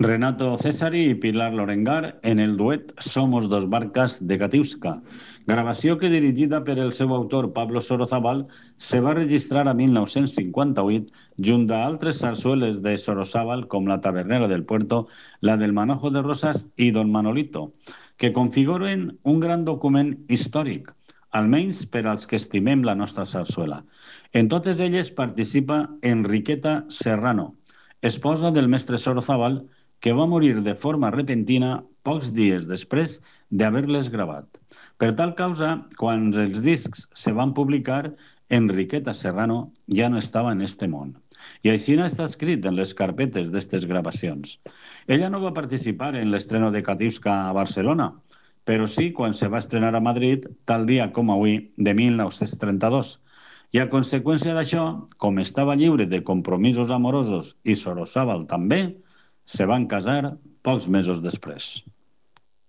Renato Cesari i Pilar Lorengar en el duet Somos dos barcas de Katiuska, gravació que dirigida per el seu autor Pablo Sorozabal se va registrar a 1958 junt a altres sarsueles de Sorozabal com La Tabernera del Puerto, la del Manojo de Rosas i Don Manolito, que configuren un gran document històric, almenys per als que estimem la nostra sarsuela. En totes elles participa Enriqueta Serrano, esposa del mestre Sorozabal, que va morir de forma repentina pocs dies després d'haver-les gravat. Per tal causa, quan els discs se van publicar, Enriqueta Serrano ja no estava en este món. I així està escrit en les carpetes d'estes gravacions. Ella no va participar en l'estreno de Katiuska a Barcelona, però sí quan se va estrenar a Madrid, tal dia com avui, de 1932. I a conseqüència d'això, com estava lliure de compromisos amorosos i Sorozabal també, se van casar pocs mesos després.